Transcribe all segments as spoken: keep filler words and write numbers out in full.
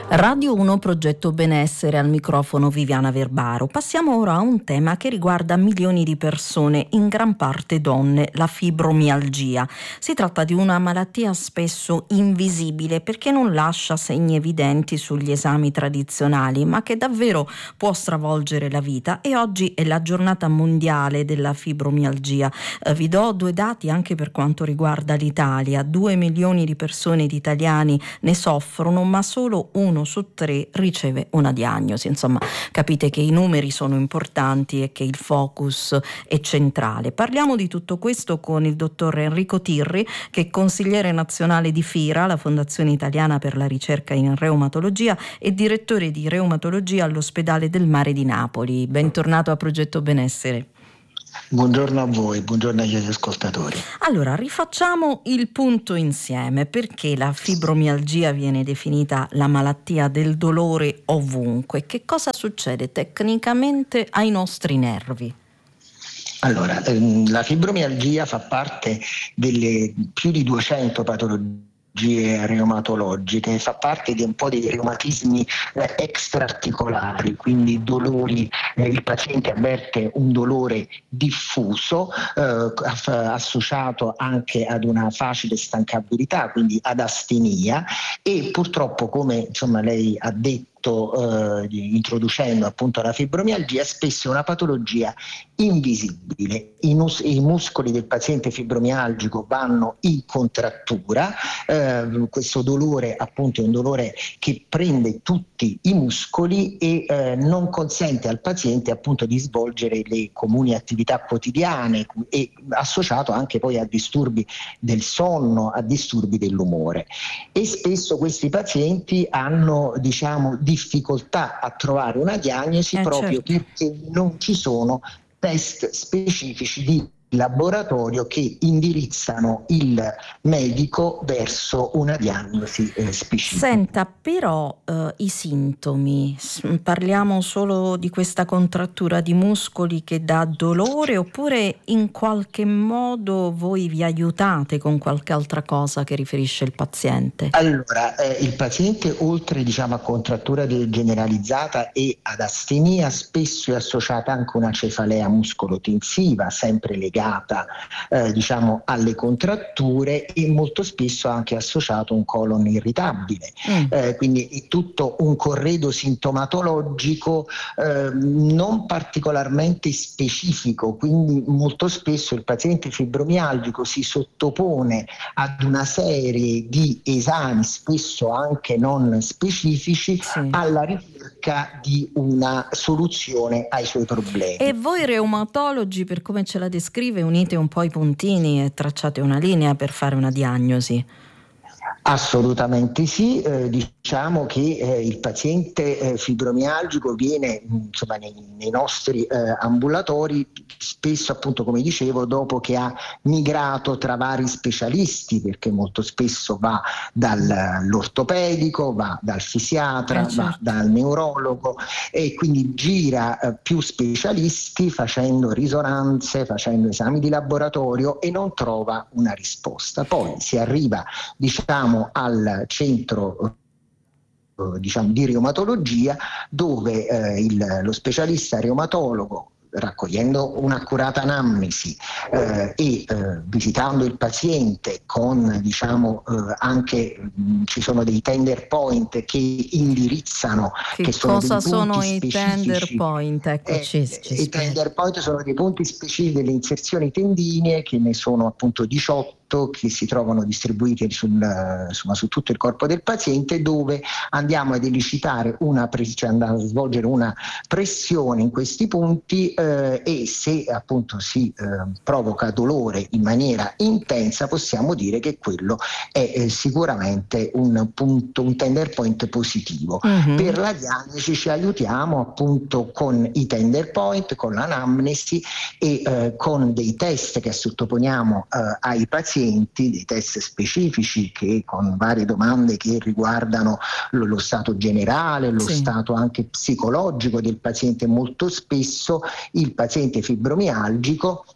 Radio uno Progetto Benessere, al microfono Viviana Verbaro. Passiamo ora a un tema che riguarda milioni di persone, in gran parte donne, la fibromialgia. Si tratta di una malattia spesso invisibile perché non lascia segni evidenti sugli esami tradizionali, ma che davvero può stravolgere la vita, e oggi è la giornata mondiale della fibromialgia. Eh, vi do due dati anche per quanto riguarda l'Italia. Due milioni di persone, di italiani, ne soffrono, ma solo uno su tre riceve una diagnosi. Insomma, capite che i numeri sono importanti e che il focus è centrale. Parliamo di tutto questo con il dottor Enrico Tirri, che è consigliere nazionale di FIRA, la Fondazione Italiana per la Ricerca in Reumatologia, e direttore di reumatologia all'Ospedale del Mare di Napoli. Bentornato a Progetto Benessere. Buongiorno a voi, buongiorno agli ascoltatori. Allora, rifacciamo il punto insieme. Perché la fibromialgia viene definita la malattia del dolore ovunque? Che cosa succede tecnicamente ai nostri nervi? Allora, ehm, la fibromialgia fa parte delle più di duecento patologie reumatologiche, fa parte di un po' dei reumatismi eh, extraarticolari, quindi dolori, eh, il paziente avverte un dolore diffuso eh, associato anche ad una facile stancabilità, quindi ad astenia, e purtroppo, come insomma lei ha detto, Eh, introducendo appunto la fibromialgia, spesso è una patologia invisibile. I, mus- i muscoli del paziente fibromialgico vanno in contrattura, eh, questo dolore appunto è un dolore che prende tutti i muscoli e eh, non consente al paziente appunto di svolgere le comuni attività quotidiane, e associato anche poi a disturbi del sonno, a disturbi dell'umore. E spesso questi pazienti hanno, diciamo, difficoltà a trovare una diagnosi eh, proprio certo. perché non ci sono test specifici di laboratorio che indirizzano il medico verso una diagnosi eh, specifica. Senta, però eh, i sintomi, parliamo solo di questa contrattura di muscoli che dà dolore, oppure in qualche modo voi vi aiutate con qualche altra cosa che riferisce il paziente? Allora, eh, il paziente, oltre diciamo a contrattura generalizzata e ad astenia, spesso è associata anche una cefalea muscolotensiva, sempre legata Eh, diciamo alle contratture, e molto spesso anche associato un colon irritabile, mm. eh, quindi è tutto un corredo sintomatologico eh, non particolarmente specifico, quindi molto spesso il paziente fibromialgico si sottopone ad una serie di esami, spesso anche non specifici, sì. alla ricerca di una soluzione ai suoi problemi. E voi reumatologi, per come ce la descrive, unite un po' i puntini e tracciate una linea per fare una diagnosi? Assolutamente sì, eh, diciamo che eh, il paziente eh, fibromialgico viene insomma nei, nei nostri eh, ambulatori spesso, appunto come dicevo, dopo che ha migrato tra vari specialisti, perché molto spesso va dall'ortopedico, va dal fisiatra, eh, certo. va dal neurologo, e quindi gira eh, più specialisti facendo risonanze, facendo esami di laboratorio, e non trova una risposta. Poi si arriva, diciamo, al centro diciamo di reumatologia, dove eh, il, lo specialista reumatologo, raccogliendo un'accurata anamnesi eh, e eh, visitando il paziente con diciamo eh, anche mh, ci sono dei tender point che indirizzano che, che sono cosa dei sono punti i specifici. tender point? Ecco, eh, ci, ci i tender point sono dei punti specifici delle inserzioni tendinee, che ne sono appunto diciotto che si trovano distribuiti sul, insomma, su tutto il corpo del paziente, dove andiamo ad elicitare una cioè andiamo a svolgere una pressione in questi punti eh, e se appunto si eh, provoca dolore in maniera intensa, possiamo dire che quello è eh, sicuramente un punto, un tender point positivo. Mm-hmm. Per la diagnosi ci aiutiamo appunto con i tender point, con l'anamnesi e eh, con dei test che sottoponiamo eh, ai pazienti, dei test specifici che con varie domande che riguardano lo, lo stato generale, lo sì. stato anche psicologico del paziente. Molto spesso il paziente fibromialgico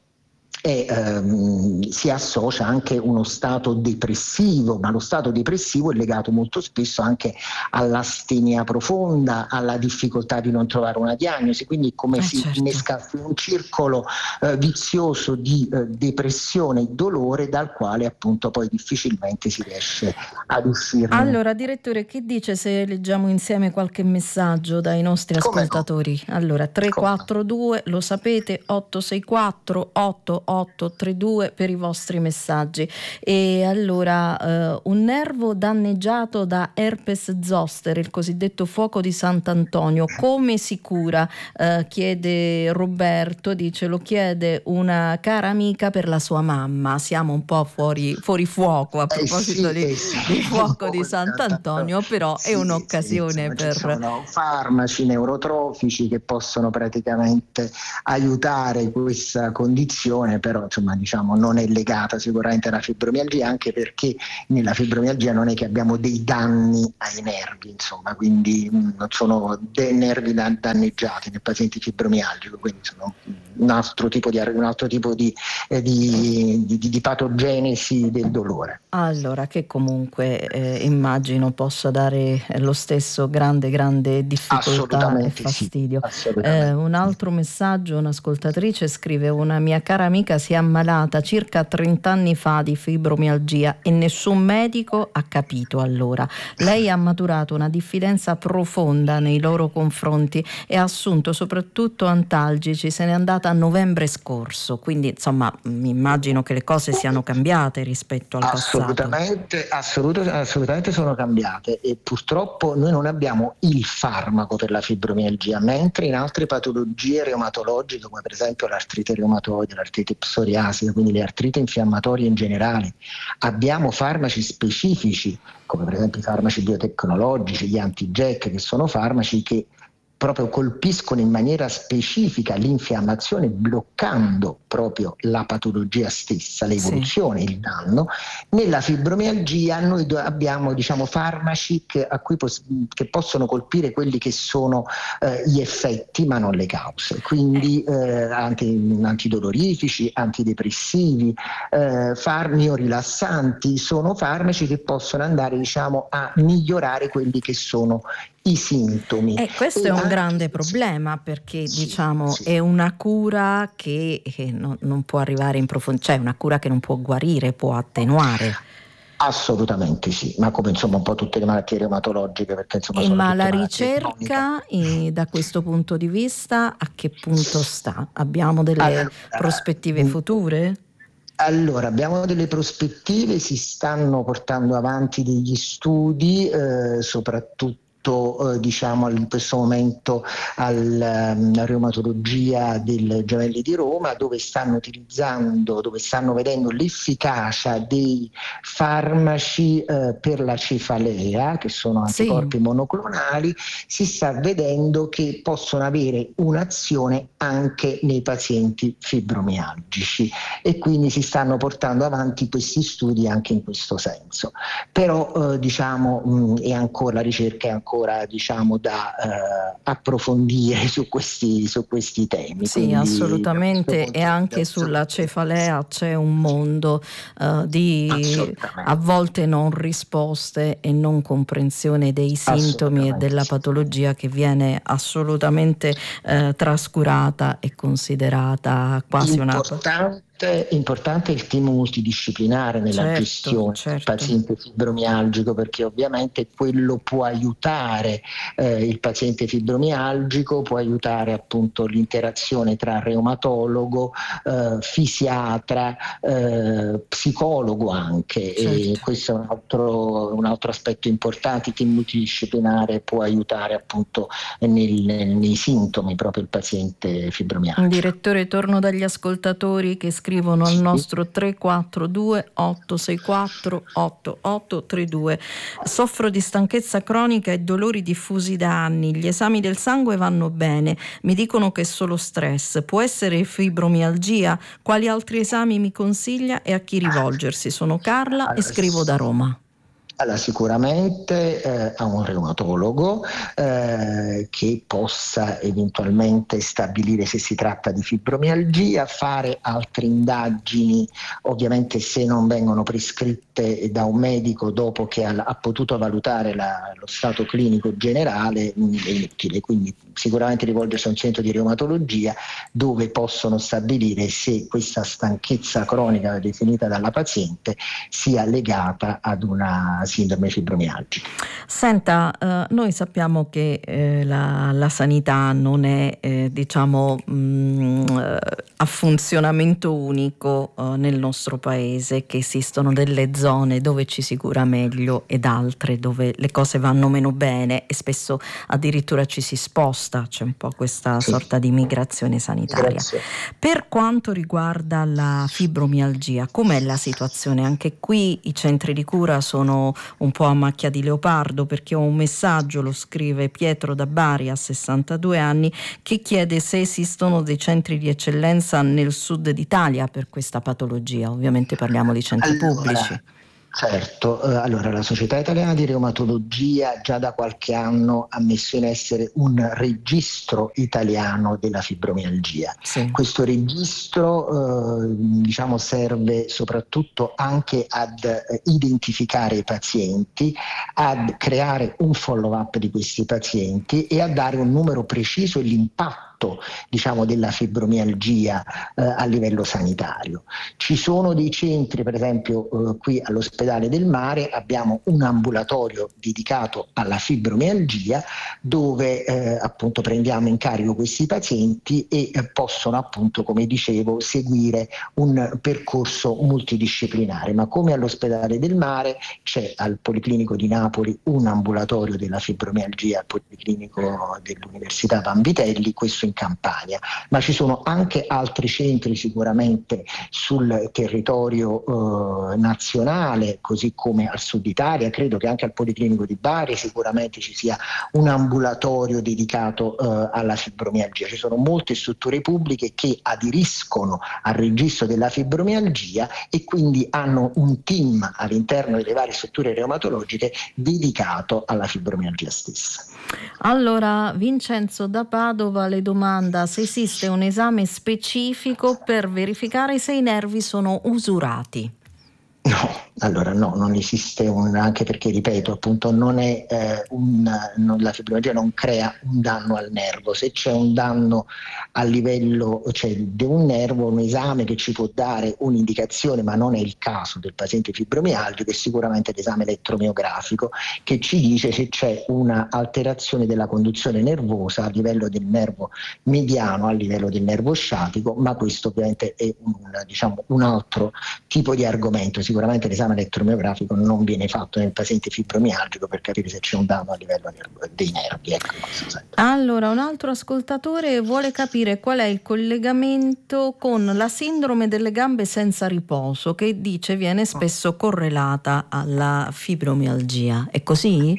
E ehm, si associa anche uno stato depressivo, ma lo stato depressivo è legato molto spesso anche all'astenia profonda, alla difficoltà di non trovare una diagnosi, quindi come Eh si certo. innesca un circolo eh, vizioso di eh, depressione e dolore dal quale appunto poi difficilmente si riesce ad uscirne. Allora, direttore, che dice se leggiamo insieme qualche messaggio dai nostri Come no? ascoltatori? Allora, tre Come no? quattro due, lo sapete, otto sei quattro otto otto tre due per i vostri messaggi. E allora, eh, un nervo danneggiato da herpes zoster, il cosiddetto fuoco di Sant'Antonio, come si cura? Eh, chiede Roberto, dice, lo chiede una cara amica per la sua mamma. Siamo un po' fuori, fuori fuoco a Eh proposito sì, di, eh sì, di un fuoco po' di di Sant'Antonio, però è sì, sì, un'occasione insomma, ci per... sono farmaci neurotrofici che possono praticamente aiutare questa condizione, però insomma diciamo non è legata sicuramente alla fibromialgia, anche perché nella fibromialgia non è che abbiamo dei danni ai nervi, insomma, quindi mh, non sono dei nervi da- danneggiati nel paziente fibromialgico, quindi sono un altro tipo di, un altro tipo di, eh, di, di, di patogenesi del dolore. Allora, che comunque eh, immagino possa dare lo stesso grande, grande difficoltà e Assolutamente sì, fastidio. Eh, assolutamente un sì. altro messaggio, un'ascoltatrice scrive: una mia cara amica si è ammalata circa trenta anni fa di fibromialgia e nessun medico ha capito allora. Lei ha maturato una diffidenza profonda nei loro confronti e ha assunto soprattutto antalgici, se n'è andata a novembre scorso, quindi insomma mi immagino che le cose siano cambiate rispetto al passato. Assolutamente, assolut- assolutamente sono cambiate e purtroppo noi non abbiamo il farmaco per la fibromialgia, mentre in altre patologie reumatologiche come per esempio l'artrite reumatoide, l'artrite psoriasica, quindi le artriti infiammatorie in generale, abbiamo farmaci specifici come per esempio i farmaci biotecnologici, gli anti-J A K, che sono farmaci che proprio colpiscono in maniera specifica l'infiammazione, bloccando proprio la patologia stessa, l'evoluzione, sì. Il danno. Nella fibromialgia noi abbiamo diciamo farmaci che, a cui pos- che possono colpire quelli che sono eh, gli effetti ma non le cause, quindi eh, anti, antidolorifici, antidepressivi, eh, farmi rilassanti, sono farmaci che possono andare diciamo a migliorare quelli che sono i sintomi. E questo e è un anche, grande problema perché sì, diciamo sì. è una cura che, che non, non può arrivare in profondità, cioè è una cura che non può guarire, può attenuare. Assolutamente sì, ma come insomma un po' tutte le malattie reumatologiche, perché insomma E sono ma tutte la malattie croniche. ricerca eh, da questo punto di vista a che punto sta? Abbiamo delle Allora, prospettive future? Allora, abbiamo delle prospettive, si stanno portando avanti degli studi, eh, soprattutto eh, diciamo in questo momento alla um, reumatologia del Gemelli di Roma, dove stanno utilizzando, dove stanno vedendo l'efficacia dei farmaci eh, per la cefalea, che sono anticorpi sì. monoclonali, si sta vedendo che possono avere un'azione anche nei pazienti fibromialgici e quindi si stanno portando avanti questi studi anche in questo senso. Però eh, diciamo mh, è ancora, la ricerca è ancora diciamo da eh, approfondire su questi, su questi temi. Sì, quindi, assolutamente, e anche sulla cefalea c'è un mondo uh, di a volte non risposte e non comprensione dei sintomi e della patologia che viene assolutamente uh, trascurata e considerata quasi importante. una... Importante il team multidisciplinare nella certo, gestione certo. del paziente fibromialgico, perché ovviamente quello può aiutare eh, il paziente fibromialgico, può aiutare appunto l'interazione tra reumatologo, eh, fisiatra, eh, psicologo anche, certo. E questo è un altro, un altro aspetto importante. Il team multidisciplinare può aiutare appunto nel, nei sintomi proprio il paziente fibromialgico. Direttore, torno dagli ascoltatori che scrivono al nostro tre quattro due otto sei quattro otto otto tre due. Soffro di stanchezza cronica e dolori diffusi da anni. Gli esami del sangue vanno bene. Mi dicono che è solo stress. Può essere fibromialgia? Quali altri esami mi consiglia e a chi rivolgersi? Sono Carla e scrivo da Roma. Allora, sicuramente eh, a un reumatologo eh, che possa eventualmente stabilire se si tratta di fibromialgia, fare altre indagini, ovviamente se non vengono prescritte da un medico dopo che ha, ha potuto valutare la, lo stato clinico generale, è inutile, quindi sicuramente rivolgersi a un centro di reumatologia dove possono stabilire se questa stanchezza cronica definita dalla paziente sia legata ad una sindrome fibromialgica. Senta, eh, noi sappiamo che eh, la, la sanità non è eh, diciamo mh, eh, a funzionamento unico eh, nel nostro paese, che esistono delle zone dove ci si cura meglio ed altre dove le cose vanno meno bene e spesso addirittura ci si sposta, c'è un po' questa Sì. sorta di migrazione sanitaria. Grazie. Per quanto riguarda la fibromialgia, com'è la situazione? Anche qui i centri di cura sono un po' a macchia di leopardo, perché ho un messaggio, lo scrive Pietro da Bari, a sessantadue anni, che chiede se esistono dei centri di eccellenza nel sud d'Italia per questa patologia. Ovviamente parliamo di centri Allora, pubblici. certo, eh, allora la Società Italiana di Reumatologia già da qualche anno ha messo in essere un registro italiano della fibromialgia. Sì. Questo registro eh, diciamo serve soprattutto anche ad eh, identificare i pazienti, ad creare un follow-up di questi pazienti e a dare un numero preciso e l'impatto diciamo della fibromialgia eh, a livello sanitario. Ci sono dei centri, per esempio eh, qui all'Ospedale del Mare abbiamo un ambulatorio dedicato alla fibromialgia dove eh, appunto prendiamo in carico questi pazienti e eh, possono appunto, come dicevo, seguire un percorso multidisciplinare, ma come all'Ospedale del Mare c'è al Policlinico di Napoli un ambulatorio della fibromialgia al Policlinico dell'Università Vanvitelli, questo in Campania, ma ci sono anche altri centri sicuramente sul territorio eh, nazionale, così come al sud Italia. Credo che anche al Policlinico di Bari sicuramente ci sia un ambulatorio dedicato eh, alla fibromialgia. Ci sono molte strutture pubbliche che aderiscono al registro della fibromialgia e quindi hanno un team all'interno delle varie strutture reumatologiche dedicato alla fibromialgia stessa. Allora, Vincenzo da Padova le domanda se esiste un esame specifico per verificare se i nervi sono usurati. No, allora no, non esiste un, anche perché ripeto appunto non è eh, un, non, la fibromialgia non crea un danno al nervo. Se c'è un danno a livello cioè, di un nervo, un esame che ci può dare un'indicazione, ma non è il caso del paziente fibromialgico, è sicuramente l'esame elettromiografico che ci dice se c'è una alterazione della conduzione nervosa a livello del nervo mediano, a livello del nervo sciatico, ma questo ovviamente è un, diciamo, un altro tipo di argomento. Sicuramente l'esame elettromiografico non viene fatto nel paziente fibromialgico per capire se c'è un danno a livello dei nervi. Ecco. Allora, un altro ascoltatore vuole capire qual è il collegamento con la sindrome delle gambe senza riposo, che dice viene spesso correlata alla fibromialgia. È così?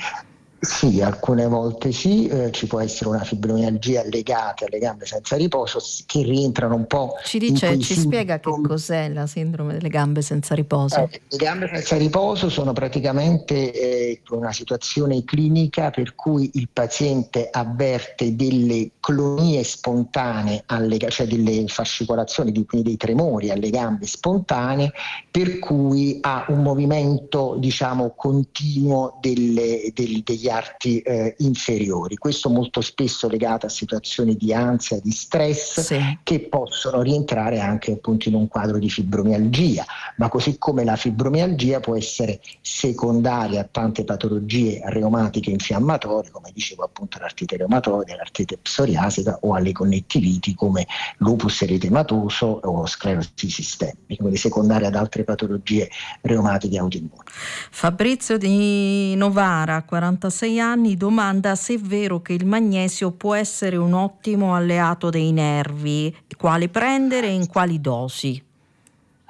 Sì, alcune volte sì, eh, ci può essere una fibromialgia legata alle gambe senza riposo che rientrano un po' Ci in dice, quei ci sindromi. spiega che cos'è la sindrome delle gambe senza riposo? Eh, le gambe senza riposo sono praticamente eh, una situazione clinica per cui il paziente avverte delle clonie spontanee, alle, cioè delle fascicolazioni, di, quindi dei tremori alle gambe spontanee, per cui ha un movimento diciamo continuo delle, del, degli arti eh, inferiori. Questo molto spesso legato a situazioni di ansia, di stress, Sì. che possono rientrare anche appunto in un quadro di fibromialgia, ma così come la fibromialgia può essere secondaria a tante patologie reumatiche infiammatorie, come dicevo appunto l'artrite reumatoide, l'artrite psoriasica o alle connettiviti come lupus eritematoso o sclerosi sistemica, quindi secondaria ad altre patologie reumatiche autoimmuni. Fabrizio di Novara, quarantasei anni, domanda se è vero che il magnesio può essere un ottimo alleato dei nervi, quali prendere e in quali dosi.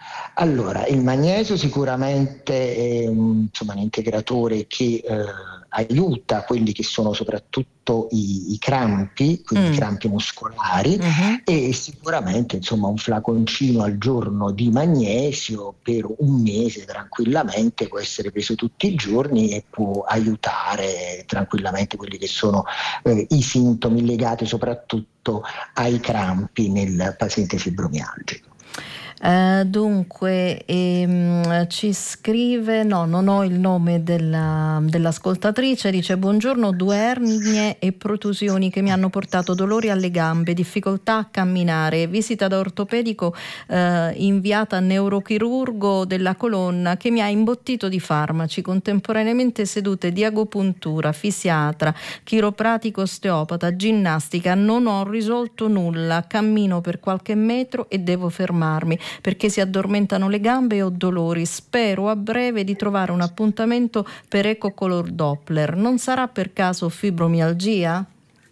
Allora, il magnesio sicuramente è un, insomma, un integratore che eh, aiuta quelli che sono soprattutto i, i crampi, quindi Mm. i crampi muscolari, Mhm. e sicuramente insomma un flaconcino al giorno di magnesio per un mese tranquillamente può essere preso tutti i giorni e può aiutare tranquillamente quelli che sono eh, i sintomi legati soprattutto ai crampi nel paziente fibromialgico. Eh, dunque, ehm, ci scrive, no, non ho il nome della, dell'ascoltatrice, dice: buongiorno, due ernie e protusioni che mi hanno portato dolori alle gambe, difficoltà a camminare, visita da ortopedico eh, inviata a neurochirurgo della colonna che mi ha imbottito di farmaci, contemporaneamente sedute di agopuntura, fisiatra, chiropratico, osteopata, ginnastica, non ho risolto nulla, cammino per qualche metro e devo fermarmi perché si addormentano le gambe e ho dolori. Spero a breve di trovare un appuntamento per ecocolor Doppler. Non sarà per caso fibromialgia?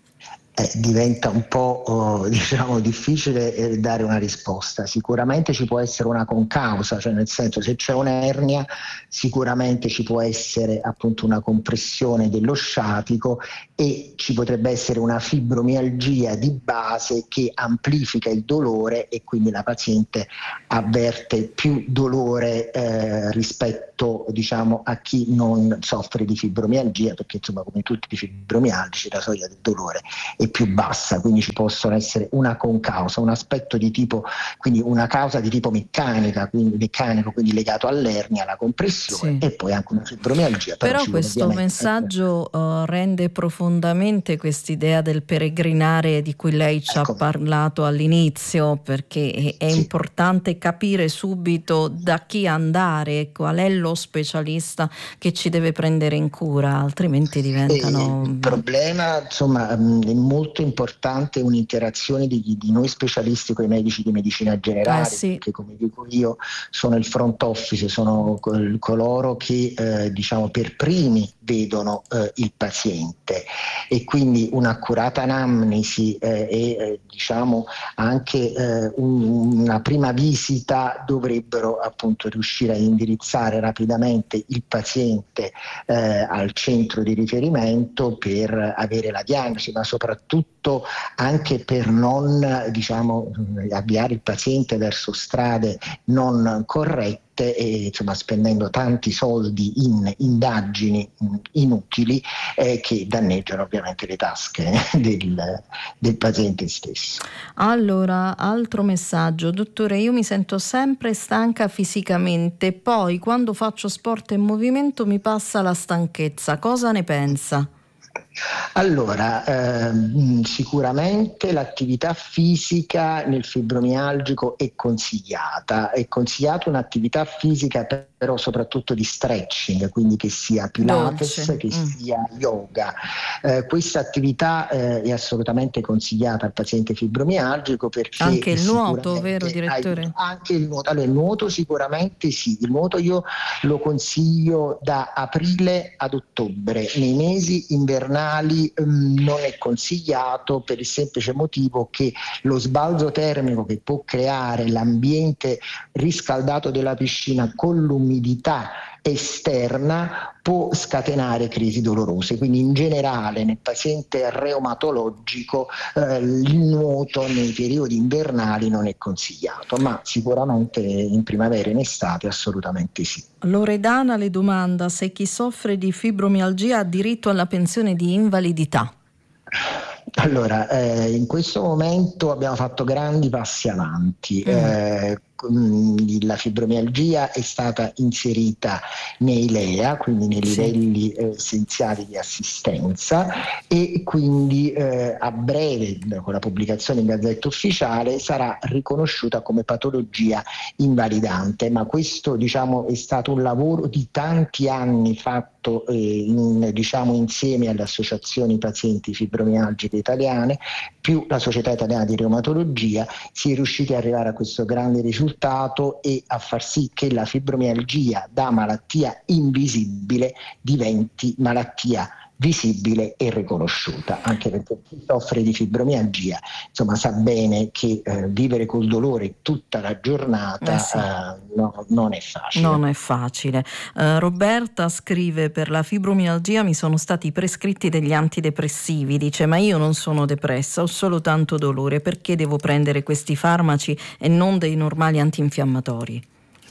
Eh, diventa un po' oh, diciamo difficile eh, dare una risposta. Sicuramente ci può essere una concausa, cioè nel senso, se c'è un'ernia sicuramente ci può essere appunto una compressione dello sciatico e ci potrebbe essere una fibromialgia di base che amplifica il dolore e quindi la paziente avverte più dolore eh, rispetto diciamo a chi non soffre di fibromialgia, perché insomma come tutti i fibromialgici la soglia del dolore è più bassa, quindi ci possono essere una concausa, un aspetto di tipo, quindi una causa di tipo meccanica, quindi meccanico, quindi legato all'ernia, alla compressione, Sì. e poi anche una fibromialgia. Però, Però ci vuole questo ovviamente messaggio uh, rende profondamente quest'idea del peregrinare di cui lei ci ha ecco, parlato all'inizio, perché è, è sì. importante capire subito da chi andare, qual è lo specialista che ci deve prendere in cura, altrimenti E diventano... il problema, insomma, mh, è molto importante un'interazione di, di noi specialisti con i medici di medicina Eh generale, sì, perché come dico io sono il front office, sono col- coloro che eh, diciamo per primi vedono eh, il paziente, e quindi un'accurata anamnesi eh, e eh, diciamo anche eh, un- una prima visita dovrebbero appunto riuscire a indirizzare rapidamente il paziente eh, al centro di riferimento per avere la diagnosi, ma soprattutto anche per non diciamo avviare il paziente verso strade non corrette e insomma spendendo tanti soldi in indagini mh, inutili eh, che danneggiano ovviamente le tasche del, del paziente stesso. allora, altro messaggio. Dottore, io mi sento sempre stanca fisicamente, poi quando faccio sport e movimento mi passa la stanchezza. Cosa ne pensa? Allora, ehm, sicuramente l'attività fisica nel fibromialgico è consigliata, è consigliata un'attività fisica però soprattutto di stretching, quindi che sia Dolce. Pilates, che Mm. sia yoga. Eh, questa attività eh, è assolutamente consigliata al paziente fibromialgico perché Anche il nuoto, vero sicuramente aiuta direttore? anche il nuoto. Allora, il nuoto sicuramente sì, il nuoto io lo consiglio da aprile ad ottobre, nei mesi invernali mh, non è consigliato per il semplice motivo che lo sbalzo termico che può creare l'ambiente riscaldato della piscina con l'umidità esterna può scatenare crisi dolorose, quindi in generale nel paziente reumatologico eh, il nuoto nei periodi invernali non è consigliato, ma sicuramente in primavera e in estate assolutamente sì. Loredana le domanda se chi soffre di fibromialgia ha diritto alla pensione di invalidità. Allora, eh, in questo momento abbiamo fatto grandi passi avanti. Mm. Eh, mh, la fibromialgia è stata inserita nei L E A, quindi nei Sì. livelli eh, essenziali di assistenza, e quindi eh, a breve, con la pubblicazione in Gazzetta Ufficiale, sarà riconosciuta come patologia invalidante. Ma questo, diciamo, è stato un lavoro di tanti anni fatto eh, in, diciamo, insieme alle associazioni pazienti fibromialgiche italiane più la Società Italiana di Reumatologia. Si è riusciti ad arrivare a questo grande risultato e a far sì che la fibromialgia da malattia invisibile diventi malattia visibile e riconosciuta, anche perché chi soffre di fibromialgia insomma sa bene che eh, vivere col dolore tutta la giornata Eh sì. eh, no, non è facile. Non è facile. Uh, Roberta scrive: per la fibromialgia mi sono stati prescritti degli antidepressivi, dice, ma io non sono depressa, ho solo tanto dolore, perché devo prendere questi farmaci e non dei normali antinfiammatori?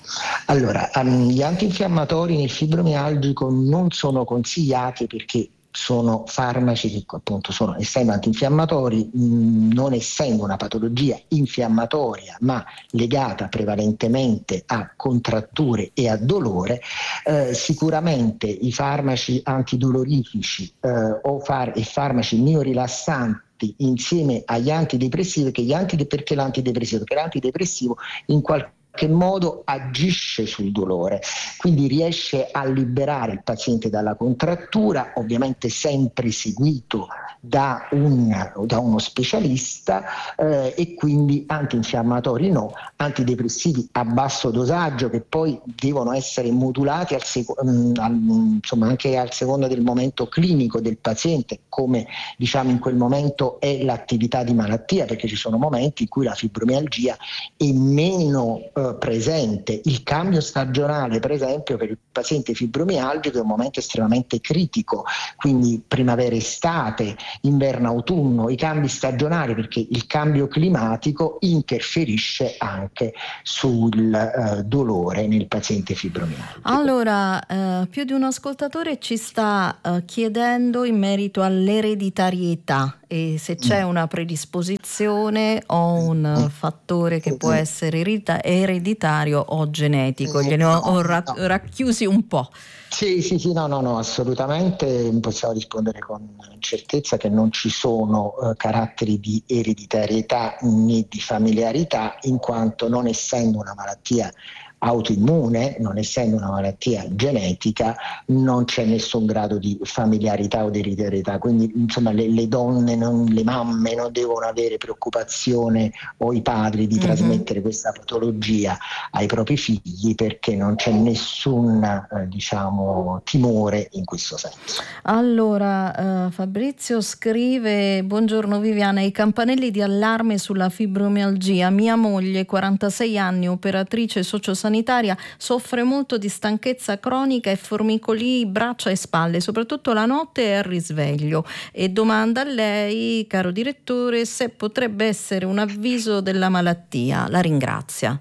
Allora, um, gli antinfiammatori nel fibromialgico non sono consigliati perché sono farmaci che appunto sono, essendo antinfiammatori, mh, non essendo una patologia infiammatoria ma legata prevalentemente a contratture e a dolore, eh, sicuramente i farmaci antidolorifici eh, o far- e farmaci miorilassanti insieme agli antidepressivi, che gli antide- perché l'antidepressivo? Perché l'antidepressivo in qualche che modo agisce sul dolore, quindi riesce a liberare il paziente dalla contrattura, ovviamente sempre seguito da, un, da uno specialista, eh, e quindi antinfiammatori no, antidepressivi a basso dosaggio che poi devono essere modulati al seco- al, insomma anche al secondo del momento clinico del paziente, come diciamo in quel momento è l'attività di malattia, perché ci sono momenti in cui la fibromialgia è meno eh, presente. Il cambio stagionale, per esempio, per il paziente fibromialgico è un momento estremamente critico, quindi primavera-estate, inverno-autunno, i cambi stagionali, perché il cambio climatico interferisce anche sul eh, dolore nel paziente fibromialgico. Allora, eh, più di un ascoltatore ci sta eh, chiedendo in merito all'ereditarietà e se c'è una predisposizione o un fattore che può essere eredita- ereditario o genetico. Gliene ho, ho ra- racchiusi un po'. Sì, sì, sì, no, no, no, assolutamente possiamo rispondere con certezza che non ci sono eh, caratteri di ereditarietà né di familiarità, in quanto non essendo una malattia autoimmune, non essendo una malattia genetica, non c'è nessun grado di familiarità o di ereditarietà, quindi insomma le, le donne, non, le mamme non devono avere preoccupazione, o i padri, di mm-hmm. trasmettere questa patologia ai propri figli, perché non c'è nessun eh, diciamo timore in questo senso. Allora uh, Fabrizio scrive: buongiorno Viviana, i campanelli di allarme sulla fibromialgia, mia moglie quarantasei anni, operatrice sociosanitaria, soffre molto di stanchezza cronica e formicolii braccia e spalle, soprattutto la notte e al risveglio, e domanda a lei, caro direttore, se potrebbe essere un avviso della malattia. La ringrazia.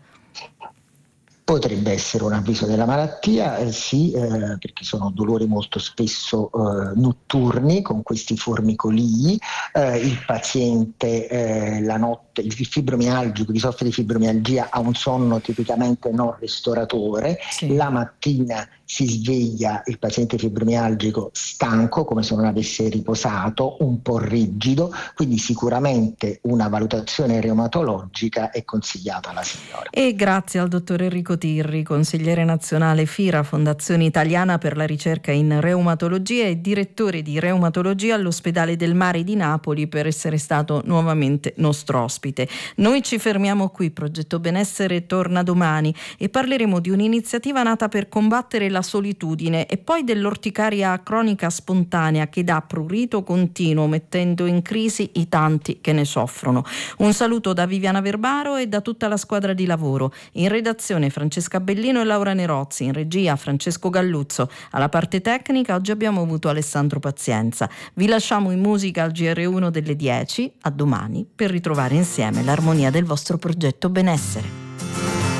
Potrebbe essere un avviso della malattia, eh, sì, eh, perché sono dolori molto spesso eh, notturni con questi formicolii. Eh, il paziente eh, la notte, il fibromialgico, chi soffre di fibromialgia, ha un sonno tipicamente non ristoratore, sì. La mattina si sveglia il paziente fibromialgico stanco, come se non avesse riposato, un po' rigido, quindi sicuramente una valutazione reumatologica è consigliata alla signora. E grazie al dottor Enrico Tirri, consigliere nazionale FIRA, Fondazione Italiana per la Ricerca in Reumatologia e direttore di reumatologia all'Ospedale del Mare di Napoli, per essere stato nuovamente nostro ospite. Noi ci fermiamo qui, Progetto Benessere torna domani e parleremo di un'iniziativa nata per combattere la solitudine e poi dell'orticaria cronica spontanea che dà prurito continuo, mettendo in crisi i tanti che ne soffrono. Un saluto da Viviana Verbaro e da tutta la squadra di lavoro. In redazione Francesca Bellino e Laura Nerozzi, in regia Francesco Galluzzo, alla parte tecnica oggi abbiamo avuto Alessandro Pazienza. Vi lasciamo in musica al G R uno delle dieci, a domani, per ritrovare insieme l'armonia del vostro progetto benessere.